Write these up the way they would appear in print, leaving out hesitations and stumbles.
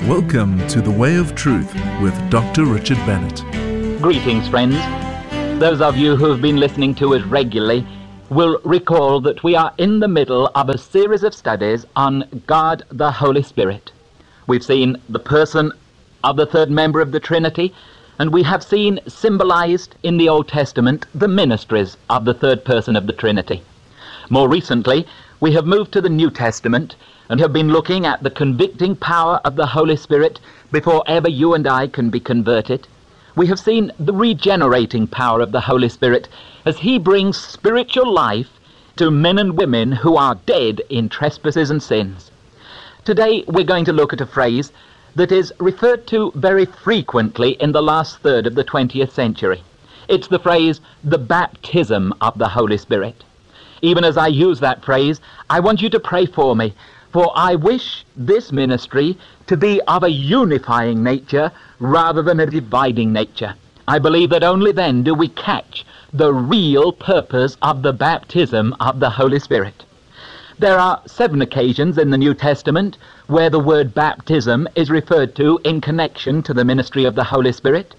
Welcome to The Way of Truth with Dr. Richard Bennett. Greetings, friends. Those of you who have been listening to us regularly will recall that we are in the middle of a series of studies on God the Holy Spirit. We've seen the person of the third member of the Trinity, and we have seen symbolized in the Old Testament the ministries of the third person of the Trinity. More recently, we have moved to the New Testament and have been looking at the convicting power of the Holy Spirit before ever you and I can be converted. We have seen the regenerating power of the Holy Spirit as He brings spiritual life to men and women who are dead in trespasses and sins. Today we're going to look at a phrase that is referred to very frequently in the last third of the 20th century. It's the phrase, the baptism of the Holy Spirit. Even as I use that phrase, I want you to pray for me, for I wish this ministry to be of a unifying nature rather than a dividing nature. I believe that only then do we catch the real purpose of the baptism of the Holy Spirit. There are 7 occasions in the New Testament where the word baptism is referred to in connection to the ministry of the Holy Spirit.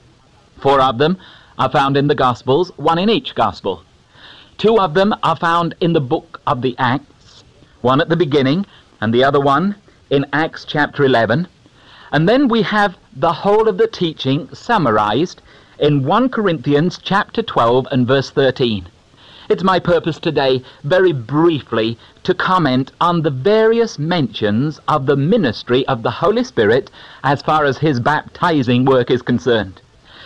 4 of them are found in the Gospels, 1 in each Gospel. 2 of them are found in the book of the Acts, 1 at the beginning and the other one in Acts chapter 11. And then we have the whole of the teaching summarized in 1 Corinthians chapter 12 and verse 13. It's my purpose today, very briefly, to comment on the various mentions of the ministry of the Holy Spirit as far as His baptizing work is concerned.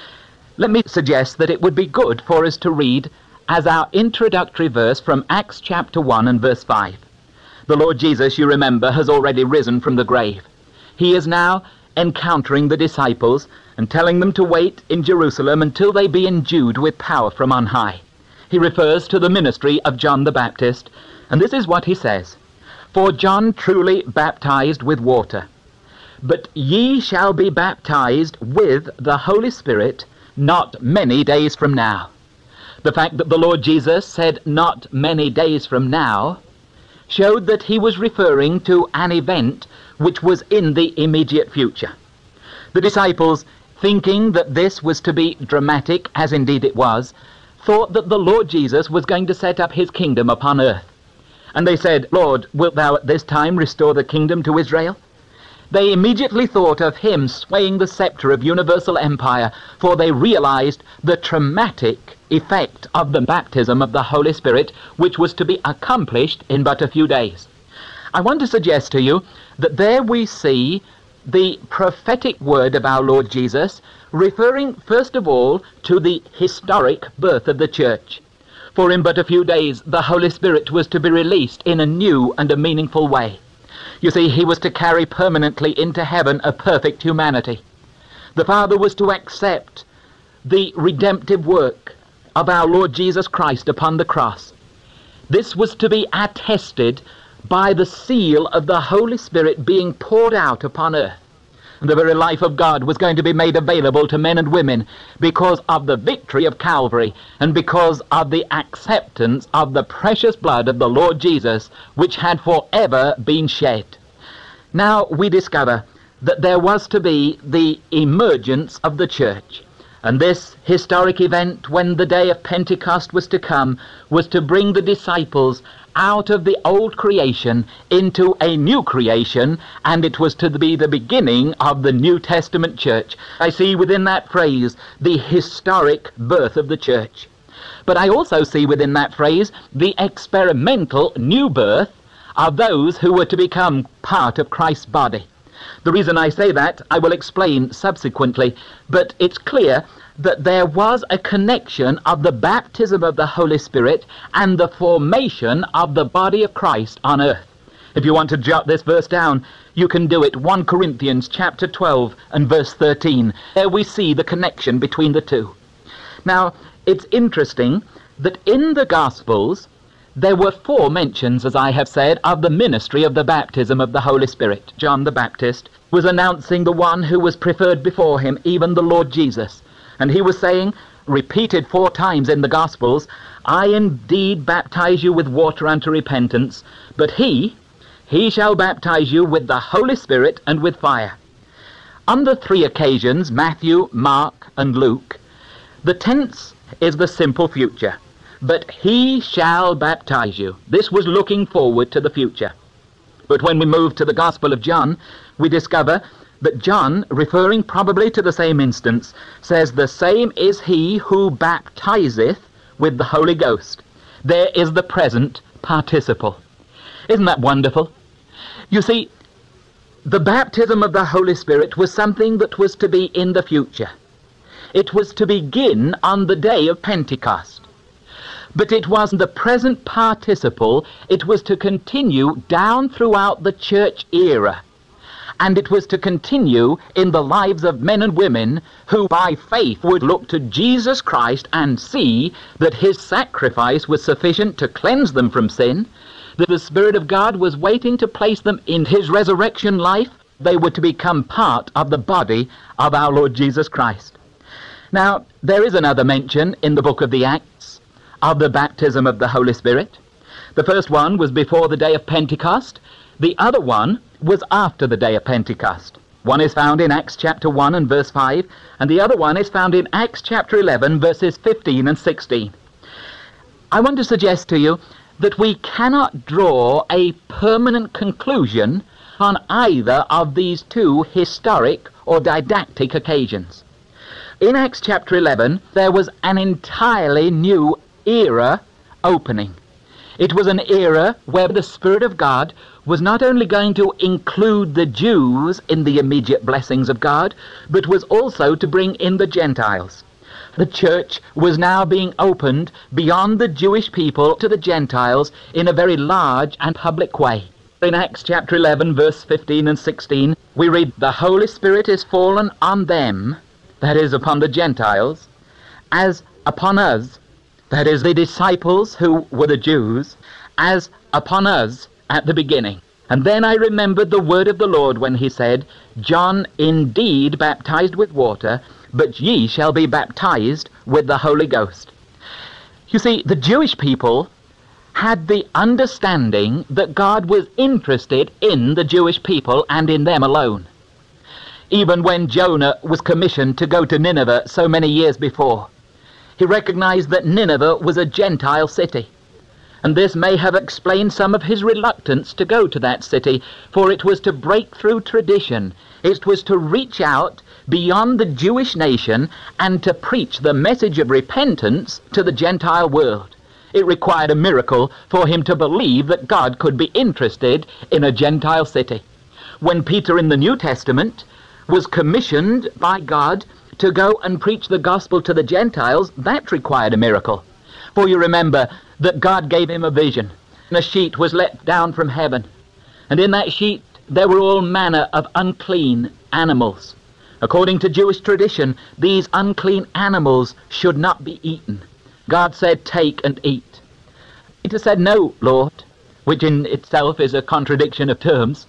Let me suggest that it would be good for us to read as our introductory verse from Acts chapter 1 and verse 5. The Lord Jesus, you remember, has already risen from the grave. He is now encountering the disciples and telling them to wait in Jerusalem until they be endued with power from on high. He refers to the ministry of John the Baptist, and this is what he says. For John truly baptized with water, but ye shall be baptized with the Holy Spirit not many days from now. The fact that the Lord Jesus said not many days from now showed that he was referring to an event which was in the immediate future. The disciples, thinking that this was to be dramatic, as indeed it was, thought that the Lord Jesus was going to set up His kingdom upon earth. And they said, Lord, wilt thou at this time restore the kingdom to Israel? They immediately thought of Him swaying the scepter of universal empire, for they realized the traumatic effect of the baptism of the Holy Spirit, which was to be accomplished in but a few days. I want to suggest to you that there we see the prophetic word of our Lord Jesus, referring first of all to the historic birth of the church. For in but a few days the Holy Spirit was to be released in a new and a meaningful way. You see, He was to carry permanently into heaven a perfect humanity. The Father was to accept the redemptive work of our Lord Jesus Christ upon the cross. This was to be attested by the seal of the Holy Spirit being poured out upon earth. And the very life of God was going to be made available to men and women because of the victory of Calvary and because of the acceptance of the precious blood of the Lord Jesus, which had forever been shed. Now we discover that there was to be the emergence of the church. And this historic event, when the day of Pentecost was to come, was to bring the disciples out of the old creation into a new creation, and it was to be the beginning of the New Testament church. I see within that phrase the historic birth of the church. But I also see within that phrase the experimental new birth of those who were to become part of Christ's body. The reason I say that I will explain subsequently, but it's clear that there was a connection of the baptism of the Holy Spirit and the formation of the body of Christ on earth. If you want to jot this verse down, you can do it. 1 Corinthians chapter 12 and verse 13. There we see the connection between the two. Now, it's interesting that in the Gospels, there were 4 mentions, as I have said, of the ministry of the baptism of the Holy Spirit. John the Baptist was announcing the one who was preferred before him, even the Lord Jesus. And he was saying, repeated 4 times in the Gospels, I indeed baptize you with water unto repentance, but he shall baptize you with the Holy Spirit and with fire. On the three occasions, Matthew, Mark, and Luke, the tense is the simple future. But he shall baptize you. This was looking forward to the future. But when we move to the Gospel of John, we discover that John, referring probably to the same instance, says, the same is he who baptizeth with the Holy Ghost. There is the present participle. Isn't that wonderful? You see, the baptism of the Holy Spirit was something that was to be in the future. It was to begin on the day of Pentecost. But it was the present participle. It was to continue down throughout the church era. And it was to continue in the lives of men and women who by faith would look to Jesus Christ and see that his sacrifice was sufficient to cleanse them from sin, that the Spirit of God was waiting to place them in his resurrection life. They were to become part of the body of our Lord Jesus Christ. Now, there is another mention in the book of the Acts of the baptism of the Holy Spirit. The first one was before the day of Pentecost. The other one was after the day of Pentecost. One is found in Acts chapter 1 and verse 5, and the other one is found in Acts chapter 11, verses 15 and 16. I want to suggest to you that we cannot draw a permanent conclusion on either of these two historic or didactic occasions. In Acts chapter 11, there was an entirely new era opening. It was an era where the Spirit of God was not only going to include the Jews in the immediate blessings of God, but was also to bring in the Gentiles. The church was now being opened beyond the Jewish people to the Gentiles in a very large and public way. In Acts chapter 11, verse 15 and 16, we read, the Holy Spirit is fallen on them, that is, upon the Gentiles, as upon us, that is, the disciples who were the Jews, as upon us at the beginning. And then I remembered the word of the Lord when he said, John indeed baptized with water, but ye shall be baptized with the Holy Ghost. You see, the Jewish people had the understanding that God was interested in the Jewish people and in them alone. Even when Jonah was commissioned to go to Nineveh so many years before, he recognized that Nineveh was a Gentile city. And this may have explained some of his reluctance to go to that city, for it was to break through tradition. It was to reach out beyond the Jewish nation and to preach the message of repentance to the Gentile world. It required a miracle for him to believe that God could be interested in a Gentile city. When Peter in the New Testament was commissioned by God to go and preach the gospel to the Gentiles, that required a miracle. For you remember that God gave him a vision, and a sheet was let down from heaven. And in that sheet there were all manner of unclean animals. According to Jewish tradition, these unclean animals should not be eaten. God said, take and eat. Peter said, no, Lord, which in itself is a contradiction of terms.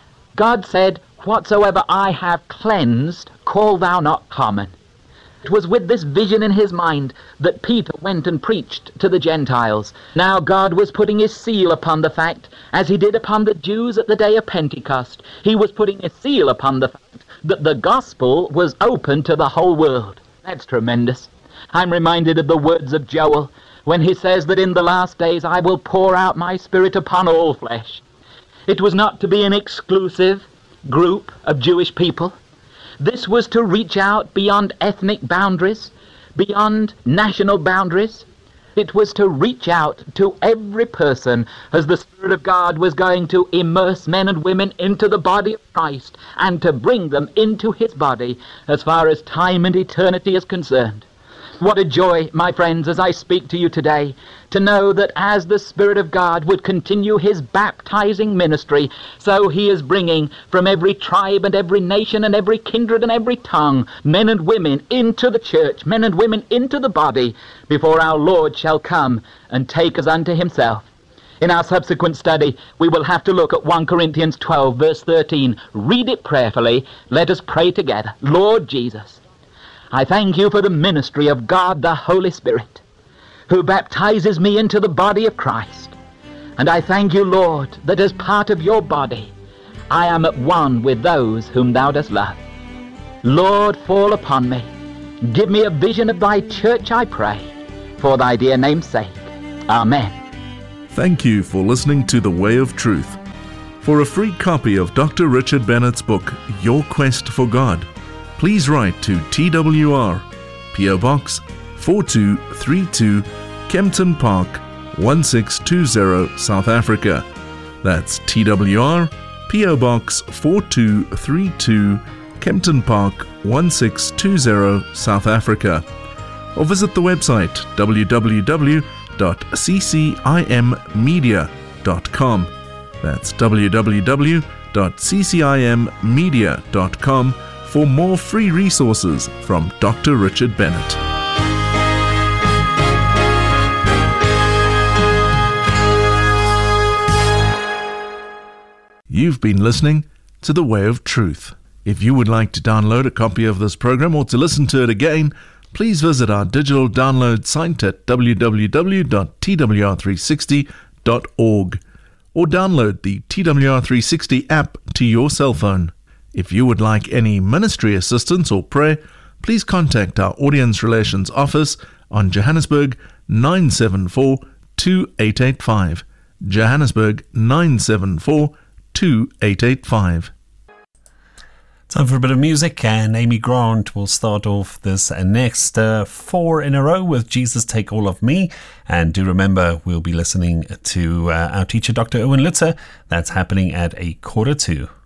God said, whatsoever I have cleansed, call thou not common. It was with this vision in his mind that Peter went and preached to the Gentiles. Now God was putting his seal upon the fact, as he did upon the Jews at the day of Pentecost. He was putting his seal upon the fact that the gospel was open to the whole world. That's tremendous. I'm reminded of the words of Joel when he says that in the last days I will pour out my Spirit upon all flesh. It was not to be an exclusive group of Jewish people. This was to reach out beyond ethnic boundaries, beyond national boundaries. It was to reach out to every person as the Spirit of God was going to immerse men and women into the body of Christ and to bring them into his body as far as time and eternity is concerned. What a joy, my friends, as I speak to you today, to know that as the Spirit of God would continue his baptizing ministry, so he is bringing from every tribe and every nation and every kindred and every tongue men and women into the church, men and women into the body, before our Lord shall come and take us unto himself. In our subsequent study, we will have to look at 1 Corinthians 12, verse 13. Read it prayerfully. Let us pray together. Lord Jesus, I thank you for the ministry of God the Holy Spirit, who baptizes me into the body of Christ. And I thank you, Lord, that as part of your body, I am at one with those whom thou dost love. Lord, fall upon me. Give me a vision of thy church, I pray, for thy dear name's sake. Amen. Thank you for listening to The Way of Truth. For a free copy of Dr. Richard Bennett's book, Your Quest for God, please write to TWR, P.O. Box 4232, Kempton Park, 1620, South Africa. That's TWR, P.O. Box 4232, Kempton Park, 1620, South Africa. Or visit the website www.ccimmedia.com. That's www.ccimmedia.com for more free resources from Dr. Richard Bennett. You've been listening to The Way of Truth. If you would like to download a copy of this program or to listen to it again, please visit our digital download site at www.twr360.org or download the TWR360 app to your cell phone. If you would like any ministry assistance or prayer, please contact our Audience Relations Office on Johannesburg 974-2885. Johannesburg 974-2885. Time for a bit of music, and Amy Grant will start off this next 4 in a row with Jesus Take All of Me. And do remember, we'll be listening to our teacher, Dr. Owen Lutzer. That's happening at 1:45.